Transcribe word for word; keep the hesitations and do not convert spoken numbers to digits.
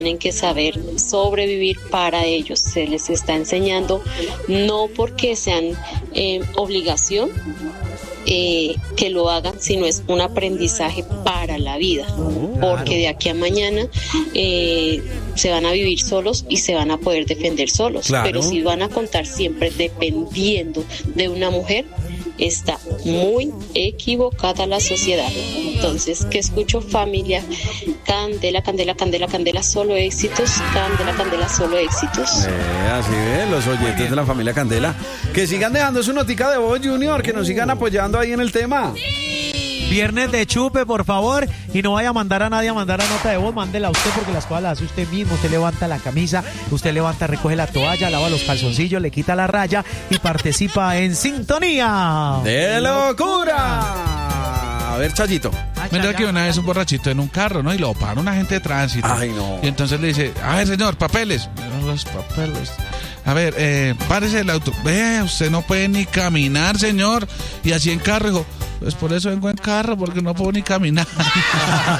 tienen que saber sobrevivir para ellos. Se les está enseñando, no porque sean eh, obligación eh, que lo hagan, sino es un aprendizaje para la vida, porque de aquí a mañana eh, se van a vivir solos y se van a poder defender solos. Claro. Pero si van a contar siempre dependiendo de una mujer, está muy equivocada la sociedad. Entonces, ¿qué escucho? Familia, candela, candela, candela, candela, solo éxitos, candela, candela, solo éxitos. Eh, así ven los oyentes de la familia Candela. Que sigan dejando su notica de voz, Junior, que nos sigan apoyando ahí en el tema. Viernes de chupe, por favor, y no vaya a mandar a nadie a mandar a nota de voz, mándela a usted porque las cosas las hace usted mismo. Usted levanta la camisa, usted levanta, recoge la toalla, lava los calzoncillos, le quita la raya y participa en Sintonía de Locura. A ver, Chayito. Mira que una vez un borrachito en un carro, ¿no? Y lo para un agente de tránsito. Ay, no. Y entonces le dice, a ver, señor, papeles. Los papeles. A ver, eh, párese el auto. Ve, usted no puede ni caminar, señor. Y así en carro, dijo, pues por eso vengo en carro, porque no puedo ni caminar.